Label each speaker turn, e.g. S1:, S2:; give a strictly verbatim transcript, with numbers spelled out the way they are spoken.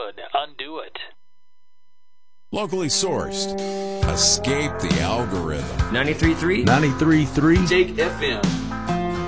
S1: good. Undo it.
S2: Locally sourced. Escape the algorithm.
S3: ninety-three point three
S4: ninety-three point three
S3: Jake F M.